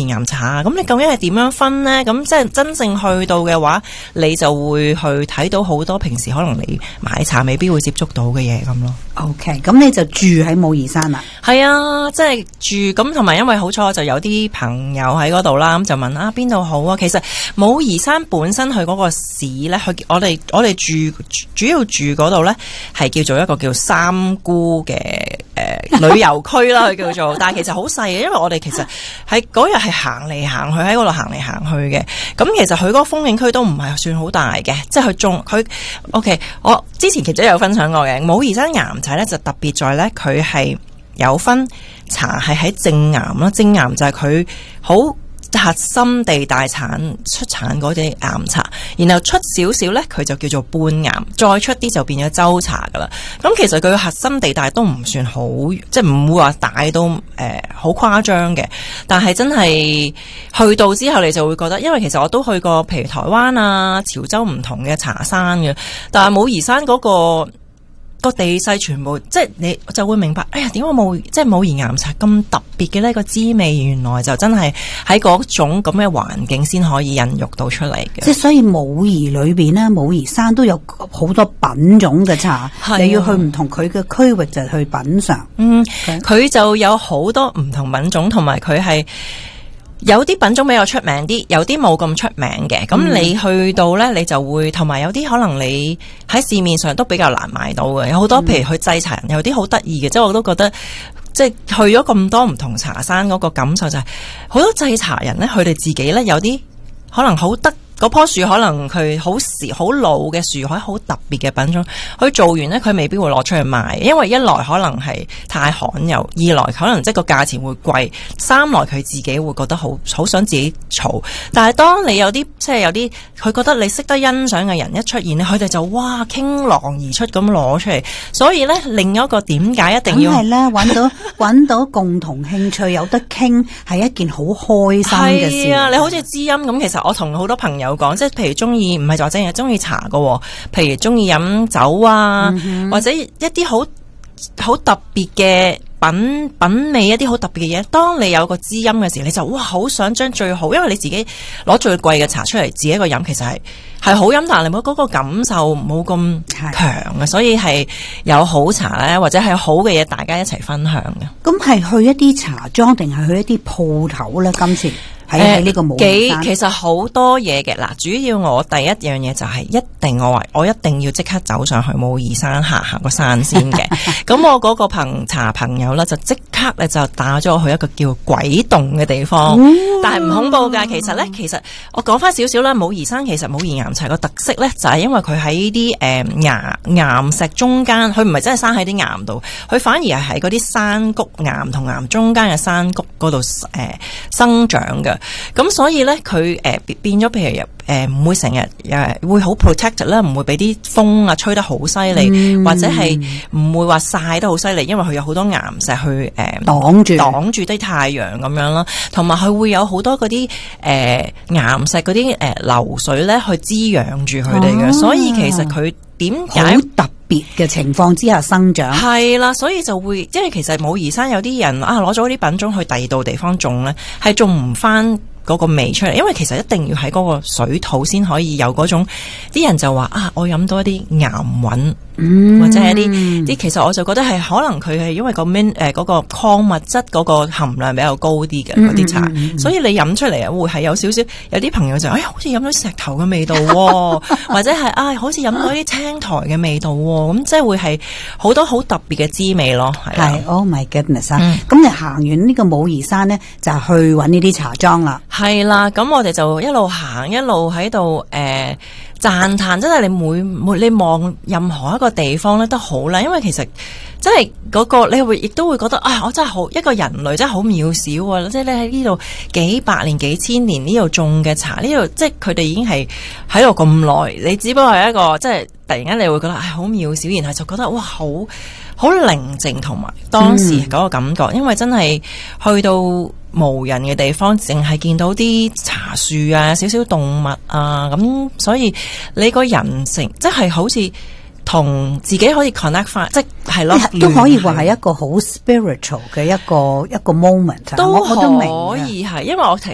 兒岩茶，咁你究竟係點樣分呢？咁即係真正去到嘅話，你就會去睇到好多平時可能你買茶未必會接觸到嘅嘢咁咯。 OK， 咁你就住喺武夷山啦？ 係啊，即係住咁，同埋因為好彩就有啲朋友喺嗰度啦，咁就問啊邊度好啊？其實武夷山本身佢嗰個市咧，我哋主要住嗰度咧，係叫做一個叫三姑嘅旅遊區啦，佢叫做，但係其實好細嘅，因為我哋其實喺嗰日係行嚟行去喺嗰度行嚟行去嘅，咁其實佢嗰個風景區都唔係算好大嘅，即係佢 OK， 我之前其實有分享過嘅，武夷山岩茶咧就特別在咧，佢係有分茶係喺正岩啦，正岩就係佢好核心地帶出產嗰啲岩茶，然後出少少咧，佢就叫做半岩，再出啲就變咗州茶噶啦。咁其實佢嘅核心地帶都唔算好，即係唔會話大到好誇張嘅。但係真係去到之後，你就會覺得，因為其實我都去過，譬如台灣啊、潮州唔同嘅茶山嘅，但係武夷山嗰個地勢全部，即係你就會明白，哎呀，點解武夷岩茶咁特別嘅呢個滋味，原來就真係喺嗰種咁嘅環境先可以孕育到出嚟嘅。 即係所以武夷裏邊咧，武夷山都有好多品種嘅茶，你要去唔同佢嘅區域就去品嘗。 佢就有好多唔同品種，同埋佢係有啲品種比較出名啲，有啲冇咁出名嘅。咁你去到呢，你就會同埋有啲可能你喺市面上都比較難買到嘅。有好多譬如去製茶人，有啲好得意嘅，即係我都覺得，即係去咗咁多唔同茶山嗰個感受就係，好多製茶人呢，佢哋自己呢，有啲可能好得。嗰棵樹可能佢好老嘅樹，可以好特別嘅品種，佢做完呢，佢未必會攞出去賣，因為一來可能係太罕有，二來可能即係個價錢會貴，三來佢自己會覺得好想自己儲。但係當你有啲即係有啲佢覺得你識得欣賞嘅人一出現呢，佢哋就哇傾囊而出咁攞出嚟。所以呢，另一個點解一定要係咧揾到共同興趣有得傾係一件好開心嘅事。 係啊，你好似知音咁，其實我同好多朋友講，即係譬如中意唔係話淨係中意茶㗎，譬如中意飲酒啊，或者一啲好特別嘅品味，一啲好特別嘅嘢。當你有個知音嘅時候，你就哇好想將最好，因為你自己攞最貴嘅茶出嚟自己一個飲，其實係好飲，但係你冇嗰個感受冇咁強嘅，所以係有好茶咧，或者係好嘅嘢，大家一齊分享嘅。 咁係去一啲茶莊定係去一啲鋪頭咧？今次喺呢個武夷山其實好多嘢嘅。嗱，主要我第一樣嘢就係我一定要即刻走上去武夷山行個山先嘅。咁我嗰個茶朋友咧就即刻咧就帶咗我去一個叫鬼洞嘅地方，但係唔恐怖噶。其實我講翻少少啦，武夷山其實武夷岩茶個特色咧就係因為佢喺啲岩石中間，佢唔係真係生喺啲岩度，佢反而係喺嗰啲山谷岩同岩中間嘅山谷嗰度生長嘅。咁所以咧，佢變咗，譬如唔會成日會好 protected 啦，唔會俾啲風啊吹得好犀利，或者係唔會話曬得好犀利，因為佢有好多岩石去擋住啲太陽咁樣啦，同埋佢會有好多嗰啲岩石嗰啲流水咧去滋養住佢哋嘅，所以其實佢點解好特別嘅情況之下生長係啦，所以就會，因為其實武夷山有啲人攞咗啲品種去第二度地方種咧，係種唔翻嗰個味出嚟，因為其實一定要喺嗰個水土先可以有嗰種。啲人就話我飲到一啲岩韻，或者係一啲其實我就覺得係可能佢係因為嗰個礦物質嗰個含量比較高啲嘅嗰啲茶，所以你飲出嚟會係有少少，有啲朋友就好似飲到石頭嘅味道，或者係好似飲到啲青苔嘅味道，咁即係會係好多好特別嘅滋味咯。 係 Oh my goodness 咁你行完呢個武夷山呢，就去搵呢啲茶莊啦。 係啦，咁我哋就一路行一路喺度讚嘆，真係你望任何一個地方咧都好啦，因為其實真係嗰個你亦都會覺得我真係好一個人類真係好渺小啊！即係你喺呢度幾百年幾千年呢度種嘅茶，呢度即係佢哋已經係喺度咁耐，你只不過係一個即係突然間你會覺得好渺小，然後就覺得哇好寧靜，同埋當時嗰個感覺，因為真係去到無人嘅地方，淨係見到啲茶樹啊，少少動物啊，咁所以你個人性即係好似同自己可以 connect 翻，即係咯， 都可以話係一個好 spiritual 嘅一個 moment， 都可以係，因為我